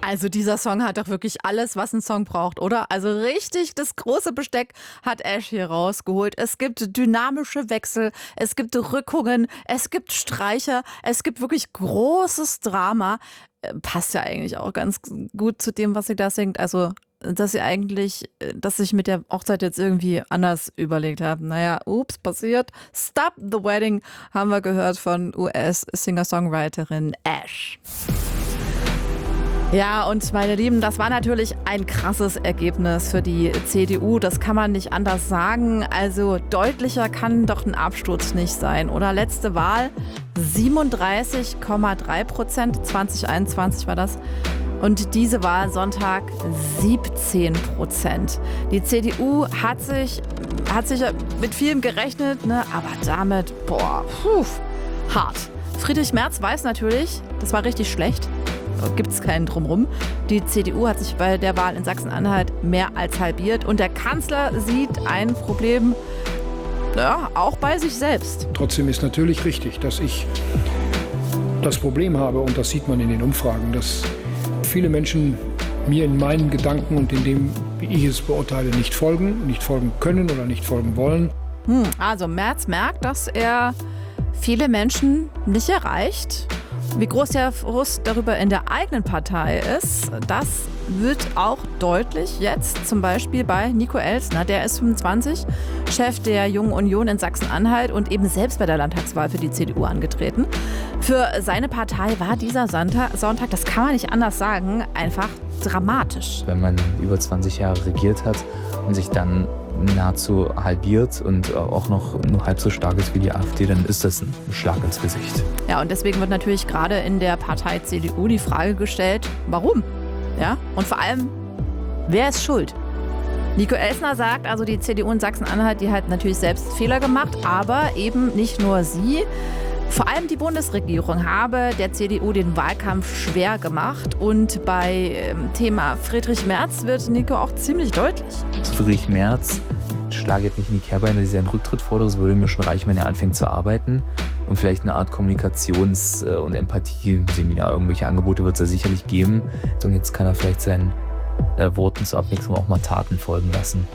Also dieser Song hat doch wirklich alles, was ein Song braucht, oder? Also richtig das große Besteck hat Ash hier rausgeholt. Es gibt dynamische Wechsel, es gibt Rückungen, es gibt Streicher, es gibt wirklich großes Drama. Passt ja eigentlich auch ganz gut zu dem, was sie da singt. Also dass ich mit der Hochzeit jetzt irgendwie anders überlegt habe. Naja, ups, passiert. Stop the Wedding haben wir gehört von US-Singer-Songwriterin Ash. Ja, und meine Lieben, das war natürlich ein krasses Ergebnis für die CDU. Das kann man nicht anders sagen. Also deutlicher kann doch ein Absturz nicht sein, oder? Letzte Wahl 37,3%, 2021 war das. Und diese Wahl Sonntag 17%. Die CDU hat sich mit vielem gerechnet, ne? Aber damit, hart. Friedrich Merz weiß natürlich, das war richtig schlecht. Gibt es keinen Drumrum. Die CDU hat sich bei der Wahl in Sachsen-Anhalt mehr als halbiert. Und der Kanzler sieht ein Problem, ja, auch bei sich selbst. Trotzdem ist natürlich richtig, dass ich das Problem habe, und das sieht man in den Umfragen, dass viele Menschen mir in meinen Gedanken und in dem, wie ich es beurteile, nicht folgen können oder nicht folgen wollen. Also Merz merkt, dass er viele Menschen nicht erreicht. Wie groß der Frust darüber in der eigenen Partei ist, das wird auch deutlich jetzt zum Beispiel bei Nico Elsner. Der ist 25, Chef der Jungen Union in Sachsen-Anhalt und eben selbst bei der Landtagswahl für die CDU angetreten. Für seine Partei war dieser Sonntag, das kann man nicht anders sagen, einfach dramatisch. Wenn man über 20 Jahre regiert hat und sich dann nahezu halbiert und auch noch nur halb so stark ist wie die AfD, dann ist das ein Schlag ins Gesicht. Ja, und deswegen wird natürlich gerade in der Partei CDU die Frage gestellt, warum? Ja, und vor allem, wer ist schuld? Nico Elsner sagt, also die CDU in Sachsen-Anhalt, die hat natürlich selbst Fehler gemacht, aber eben nicht nur sie. Vor allem die Bundesregierung habe der CDU den Wahlkampf schwer gemacht. Und bei Thema Friedrich Merz wird Nico auch ziemlich deutlich. Friedrich Merz schlage jetzt nicht in die Kerbe ein, dass ich seinen Rücktritt fordere. Es würde mir schon reichen, wenn er anfängt zu arbeiten. Und vielleicht eine Art Kommunikations- und Empathie-Seminar. Irgendwelche Angebote wird es ja sicherlich geben. Und jetzt kann er vielleicht seinen Worten zur Abwechslung auch mal Taten folgen lassen.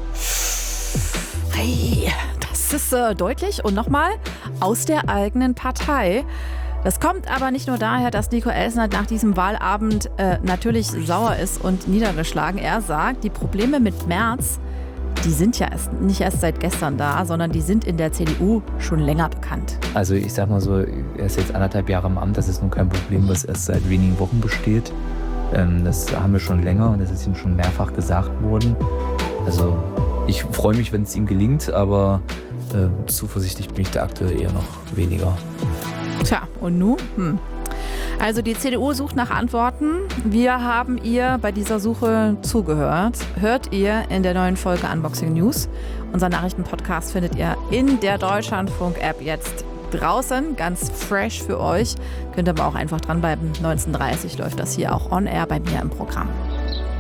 Hey, das ist deutlich. Und nochmal, aus der eigenen Partei. Das kommt aber nicht nur daher, dass Nico Elsner nach diesem Wahlabend natürlich sauer ist und niedergeschlagen. Er sagt, die Probleme mit Merz, die sind ja nicht erst seit gestern da, sondern die sind in der CDU schon länger bekannt. Also ich sag mal so, er ist jetzt 1,5 Jahre im Amt. Das ist nun kein Problem, was erst seit wenigen Wochen besteht. Das haben wir schon länger und das ist ihm schon mehrfach gesagt worden. Also ich freue mich, wenn es ihm gelingt, aber zuversichtlich bin ich da aktuell eher noch weniger. Tja, und nun? Also die CDU sucht nach Antworten. Wir haben ihr bei dieser Suche zugehört. Hört ihr in der neuen Folge Unboxing News. Unser Nachrichtenpodcast findet ihr in der Deutschlandfunk-App jetzt draußen, ganz fresh für euch. Könnt aber auch einfach dranbleiben. 19:30 läuft das hier auch on air bei mir im Programm.